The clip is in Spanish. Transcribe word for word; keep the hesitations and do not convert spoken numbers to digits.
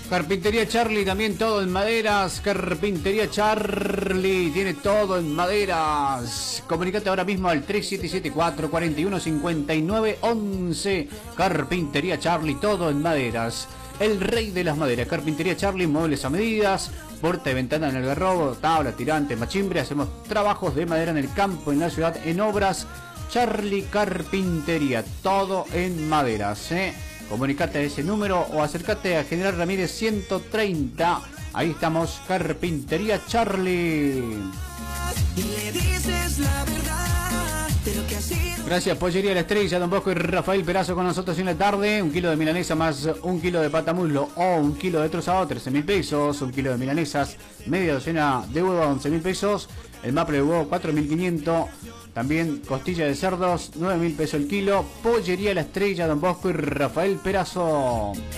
Carpintería Charlie, también todo en maderas. Carpintería Charlie tiene todo en maderas. Comunicate ahora mismo al tres siete siete cuatro, cuatro uno, cinco nueve once. Carpintería Charlie, todo en maderas. El rey de las maderas. Carpintería Charlie, muebles a medidas, puerta y ventana en el Algarrobo, tabla, tirante, machimbre. Hacemos trabajos de madera en el campo, en la ciudad, en obras. Charlie Carpintería, todo en maderas, ¿eh? Comunicate a ese número o acércate a General Ramírez ciento treinta. Ahí estamos, Carpintería Charlie. Gracias, Pollería La Estrella, Don Bosco y Rafael Perazo con nosotros en la tarde. Un kilo de milanesa más un kilo de patamuslo o un kilo de trozado, trece mil pesos. Un kilo de milanesas, media docena de huevo, once mil pesos. El maple de huevo, cuatro mil quinientos. También costilla de cerdos, nueve mil pesos el kilo. Pollería La Estrella, Don Bosco y Rafael Perazo.